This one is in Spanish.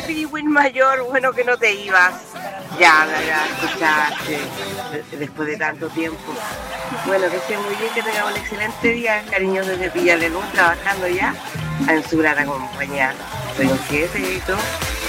Piriwin Mayor, bueno que no te ibas. Ya, ya escuchaste después de tanto tiempo. Bueno, que esté muy bien, que tenga un excelente día, cariños desde Villaleluz, trabajando ya en su grata compañía. Soy un jefe y todo.